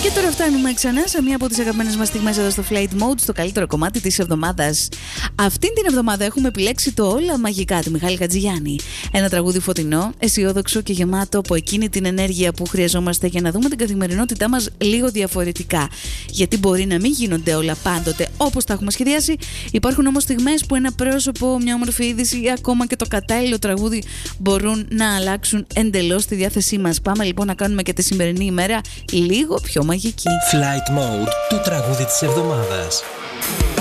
Και τώρα φτάνουμε ξανά σε μία από τις αγαπημένες μας στιγμές εδώ στο Flight Mode, στο καλύτερο κομμάτι της εβδομάδας. Αυτήν την εβδομάδα έχουμε επιλέξει το Όλα Μαγικά του Μιχάλη Χατζηγιάννη. Ένα τραγούδι φωτεινό, αισιόδοξο και γεμάτο από εκείνη την ενέργεια που χρειαζόμαστε για να δούμε την καθημερινότητά μας λίγο διαφορετικά. Γιατί μπορεί να μην γίνονται όλα πάντοτε όπως τα έχουμε σχεδιάσει. Υπάρχουν όμως στιγμές που ένα πρόσωπο, μια όμορφη είδηση ή ακόμα και το κατάλληλο τραγούδι μπορούν να αλλάξουν εντελώς τη διάθεσή μας. Πάμε λοιπόν να κάνουμε και τη σημερινή ημέρα λίγο πιο μαγική. Flight Mode, το τραγούδι της εβδομάδας.